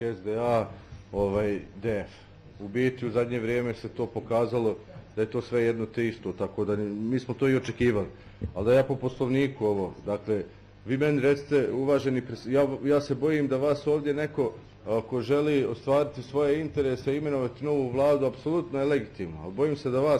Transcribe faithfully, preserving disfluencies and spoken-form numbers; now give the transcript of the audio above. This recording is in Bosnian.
S D A, ovaj, D F. U biti u zadnje vrijeme se to pokazalo da je to sve jedno te isto, tako da mi smo to i očekivali. Ali da ja po poslovniku ovo, dakle, vi meni recite, uvaženi, ja, ja se bojim da vas ovdje neko, ako želi ostvariti svoje interese, imenovati novu vladu, apsolutno je legitimno, ali bojim se da vas